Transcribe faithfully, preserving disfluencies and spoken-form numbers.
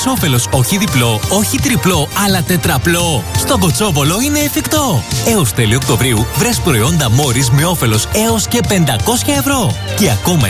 Μόρις όφελος όχι διπλό, όχι τριπλό, αλλά τετραπλό. Στον Κοτσόβολο είναι εφικτό. Έως τέλη Οκτωβρίου βρες προϊόντα Μόρις με όφελος έως και πεντακόσια ευρώ. Και ακόμα